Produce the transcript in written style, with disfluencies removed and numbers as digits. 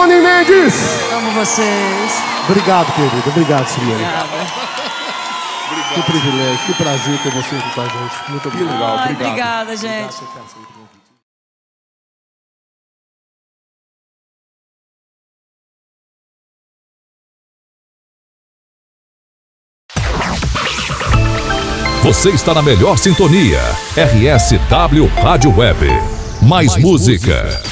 Siriane Mendes. Amo vocês. Obrigado, querido. Obrigado, Siriane. Obrigada. Que privilégio, que prazer ter você aqui com a gente. Muito obrigado. Que legal, obrigado. Obrigada, gente. Você está na melhor sintonia. RSW Rádio Web. Mais música.